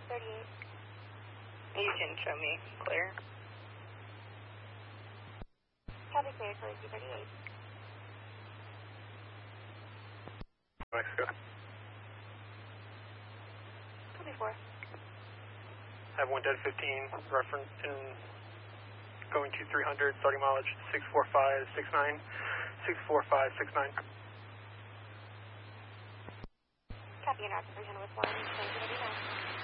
238. You can show me clear. Copy clear, code 238. Mexico. Copy 4. I have one dead 15, reference in going to 300, starting mileage 64569, 64569. Copy and route to 300 with 1, 2289.